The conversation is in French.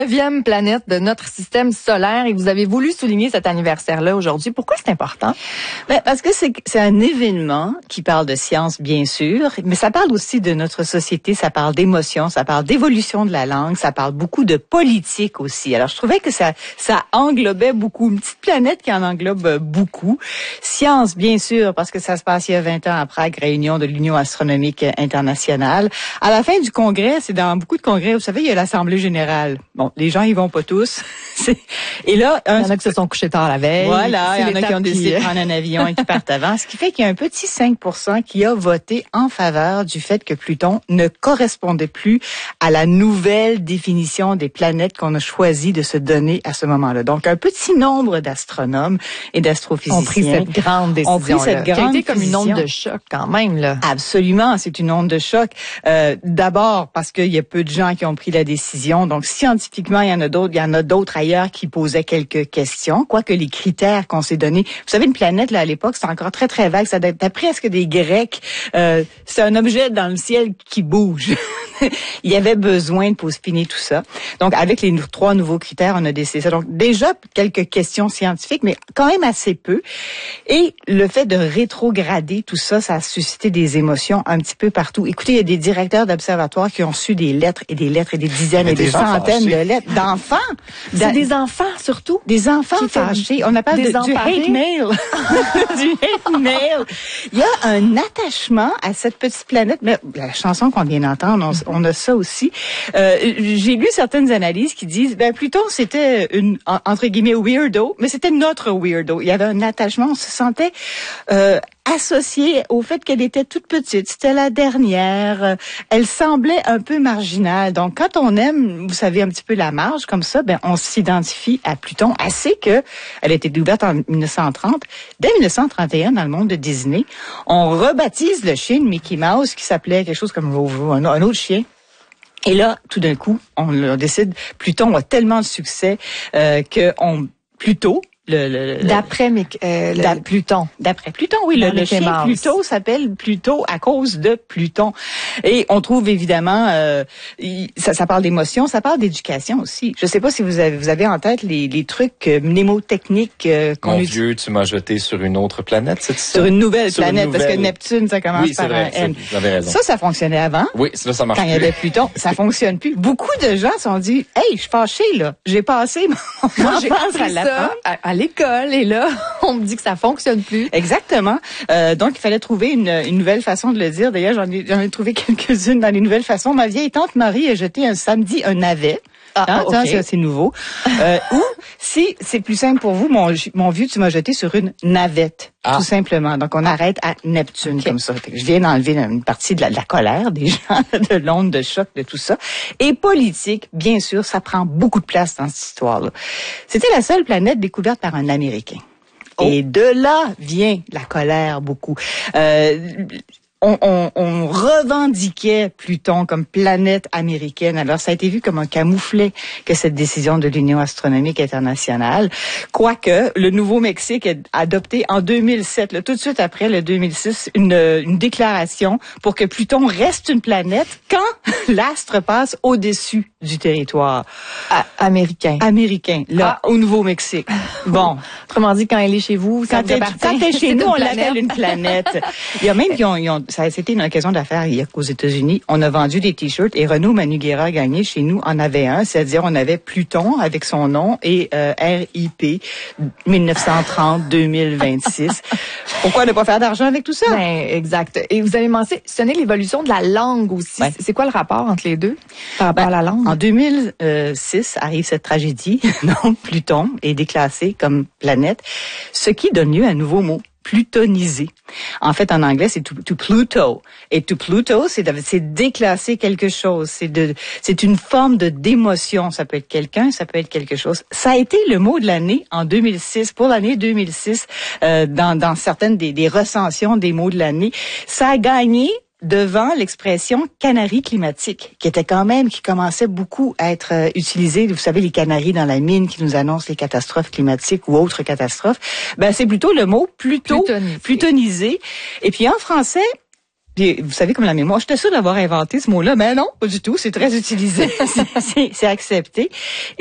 9e planète de notre système solaire et vous avez voulu souligner cet anniversaire-là aujourd'hui. Pourquoi c'est important? Parce que c'est un événement qui parle de science, bien sûr, mais ça parle aussi de notre société, ça parle d'émotion, ça parle d'évolution de la langue, ça parle beaucoup de politique aussi. Alors, je trouvais que ça englobait beaucoup, une petite planète qui en englobe beaucoup. Science, bien sûr, parce que ça se passe il y a 20 ans à Prague, réunion de l'Union astronomique internationale. À la fin du congrès, c'est dans beaucoup de congrès, vous savez, il y a l'Assemblée générale. Bon, les gens y vont pas tous. Et là, il y en a qui se sont couchés tard la veille. Voilà, il y en a qui ont décidé de prendre un avion et qui partent avant. Ce qui fait qu'il y a un petit 5% qui a voté en faveur du fait que Pluton ne correspondait plus à la nouvelle définition des planètes qu'on a choisi de se donner à ce moment-là. Donc, un petit nombre d'astronomes et d'astrophysiciens ont pris cette grande décision. Qui a été comme une onde de choc quand même, là. Absolument, c'est une onde de choc. D'abord, parce qu'il y a peu de gens qui ont pris la décision. Donc, scientifiquement, il y en a d'autres ailleurs qui posaient quelques questions, quoique les critères qu'on s'est donnés. Vous savez, une planète, là, à l'époque, c'était encore très, très vague. Ça date presque des Grecs. C'est un objet dans le ciel qui bouge. Il y avait besoin de peaufiner tout ça. Donc, avec les 3 nouveaux critères, on a décidé ça. Donc, déjà, quelques questions scientifiques, mais quand même assez peu. Et le fait de rétrograder tout ça, ça a suscité des émotions un petit peu partout. Écoutez, il y a des directeurs d'observatoires qui ont su des lettres et des lettres et des dizaines et des centaines de lettres d'enfants. C'est des enfants, surtout. Des enfants fâchés. On appelle du hate mail. Du hate mail. Il y a un attachement à cette petite planète. Mais la chanson qu'on vient d'entendre, on a ça aussi. J'ai lu certaines analyses qui disent, Pluton, c'était une, entre guillemets, weirdo, mais c'était notre weirdo. Il y avait un attachement, on se sentait associée au fait qu'elle était toute petite. C'était la dernière. Elle semblait un peu marginale. Donc, quand on aime, vous savez, un petit peu la marge comme ça, on s'identifie à Pluton assez que elle a été ouverte en 1930. Dès 1931, dans le monde de Disney, on rebaptise le chien de Mickey Mouse qui s'appelait quelque chose comme Rover, un autre chien. Et là, tout d'un coup, on décide, Pluton a tellement de succès d'après Pluton. D'après Pluton, oui. Le chien Pluto s'appelle Pluto à cause de Pluton. Et on trouve évidemment, ça parle d'émotion, ça parle d'éducation aussi. Je sais pas si vous avez en tête les trucs mnémotechniques qu'on utilise. Mon Dieu, tu m'as jeté sur une autre planète, c'est ça? Sur une nouvelle planète, parce que Neptune, ça commence par un N. Vous avez raison. Ça fonctionnait avant. Oui, ça marche Quand il y avait Pluton, ça fonctionne plus. Beaucoup de gens se sont dit, hey, je suis fâchée, là. J'ai passé mon enfance à l'apprendre. À l'école, et là, on me dit que ça fonctionne plus. Exactement. Donc, il fallait trouver une nouvelle façon de le dire. D'ailleurs, j'en ai trouvé quelques-unes dans les nouvelles façons. Ma vieille tante Marie a jeté un samedi un navet. Okay. C'est nouveau. Ou, si c'est plus simple pour vous, mon vieux, tu m'as jeté sur une navette. Tout simplement. Donc, on arrête à Neptune comme ça. Je viens d'enlever une partie de la colère des gens, de l'onde de choc, de tout ça. Et politique, bien sûr, ça prend beaucoup de place dans cette histoire-là. C'était la seule planète découverte par un Américain. Et de là vient la colère beaucoup. On revendiquait Pluton comme planète américaine. Alors, ça a été vu comme un camouflet que cette décision de l'Union astronomique internationale. Quoique, le Nouveau-Mexique a adopté en 2007, tout de suite après le 2006, une déclaration pour que Pluton reste une planète quand l'astre passe au-dessus du territoire américain. Au Nouveau-Mexique. Bon. Autrement dit, quand elle est chez vous, quand t'es chez nous, on l'appelle une planète. Il y a même qui ont c'était une occasion d'affaires aux États-Unis. On a vendu des t-shirts et Renaud Manugera a gagné chez nous en avait un, c'est-à-dire on avait Pluton avec son nom et RIP 1930-2026. Pourquoi ne pas faire d'argent avec tout ça? Exact. Et vous avez mentionné l'évolution de la langue aussi. Ouais. C'est quoi le rapport entre les deux par rapport à la langue? En 2006 arrive cette tragédie. Donc Pluton est déclassé comme planète, ce qui donne lieu à un nouveau mot. Plutonisé. En fait, en anglais, c'est to Pluto. Et to Pluto, c'est déclasser quelque chose. C'est une forme d'émotion. Ça peut être quelqu'un, ça peut être quelque chose. Ça a été le mot de l'année en 2006, pour l'année 2006, dans certaines des recensions des mots de l'année. Ça a gagné devant l'expression canarie climatique, qui commençait beaucoup à être utilisée. Vous savez, les canaris dans la mine qui nous annoncent les catastrophes climatiques ou autres catastrophes. C'est plutôt le mot plutonisé. Et puis en français, Puis, vous savez, comme la mémoire, j'étais sûre d'avoir inventé ce mot-là, mais non, pas du tout. C'est très utilisé. C'est accepté.